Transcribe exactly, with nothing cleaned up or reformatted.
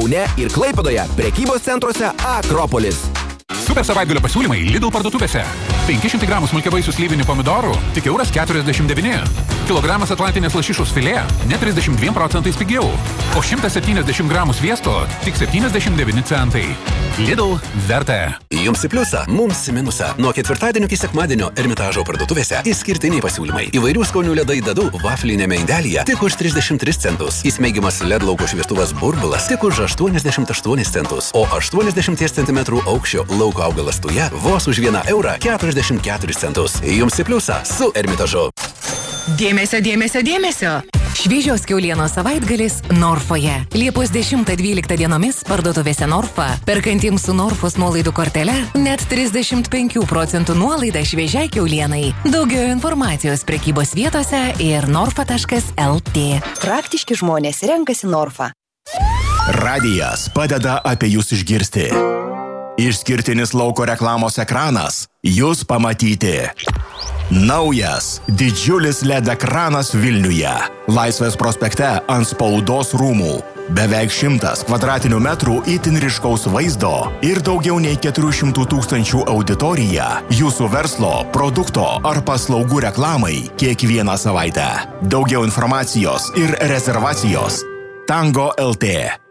Kaune ir Klaipėdoje prekybos centruose Akropolis. Super savaitgalio pasiūlymai Lidl parduotuvėse. penki šimtai gramų smulkiavaisių slyvinių pomidorų tik euras keturiasdešimt devyni. Kilogramas atlantinės lašišos filė net trisdešimt dviem procentais pigiau. O šimtas septyniasdešimt gramų sviesto tik septyniasdešimt devyni centai. Lidl verta. Jums į pliusą, mums į minusą. Nuo ketvirtadienio iki sekmadienio Ermitažo parduotuvėse išskirtiniai pasiūlymai. Įvairių skonių ledai Dadu vaflinėme indelyje tik už trisdešimt tris centus. Įsmeigimas L E D lauko šviestuvas Burbulas tik už aštuoniasdešimt aštuonis centus. O aštuoniasdešimt centimetrų aukščio lauko augalas Tuja vos už vieną eurą keturiasdešimt keturis centus. Jums į pliusą su Ermitažu. Dėmesio, dėmesio, dėmesio. Šviežios kiaulienos savaitgalis Norfoje. Liepos dešimtą dvyliktą dienomis parduotuvėse Norfa. Perkantiems su Norfos nuolaidų kortele net trisdešimt penkių procentų nuolaida šviežiai kiaulienai. Daugiau informacijos prekybos vietose ir norfa taškas el tė. Praktiški žmonės renkasi Norfa. Radijas padeda apie jūs išgirsti. Išskirtinis lauko reklamos ekranas jūs pamatyti. Naujas didžiulis L E D ekranas Vilniuje. Laisvės prospekte ant spaudos rūmų. Beveik šimtas kvadratinių metrų itin ryškaus vaizdo ir daugiau nei keturių šimtų tūkstančių auditorija jūsų verslo, produkto ar paslaugų reklamai kiekvieną savaitę. Daugiau informacijos ir rezervacijos Tango el tė.